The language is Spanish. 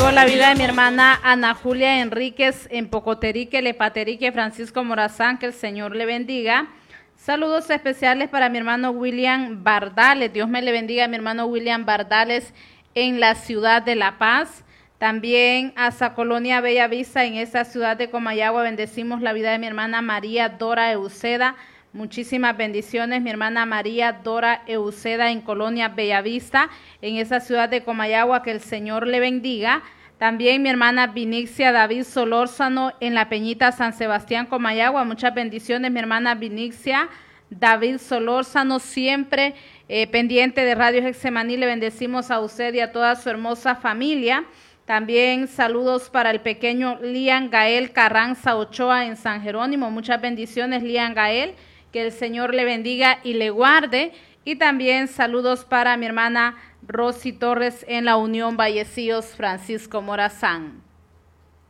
Bendigo la vida de mi hermana Ana Julia Enríquez en Pocoterique, Lepaterique, Francisco Morazán, que el Señor le bendiga. Saludos especiales para mi hermano William Bardales. Dios me le bendiga a mi hermano William Bardales en la ciudad de La Paz. También hasta Colonia Bellavista, en esta ciudad de Comayagua, bendecimos la vida de mi hermana María Dora Euceda. Muchísimas bendiciones, mi hermana María Dora Euceda en Colonia Bellavista, en esa ciudad de Comayagua, que el Señor le bendiga. También mi hermana Vinixia David Solórzano en la Peñita San Sebastián, Comayagua. Muchas bendiciones, mi hermana Vinixia David Solórzano, siempre pendiente de Radio Getsemaní. Le bendecimos a usted y a toda su hermosa familia. También saludos para el pequeño Lian Gael Carranza Ochoa en San Jerónimo. Muchas bendiciones, Lian Gael. Que el Señor le bendiga y le guarde. Y también saludos para mi hermana Rosy Torres en la Unión Vallecillos, Francisco Morazán.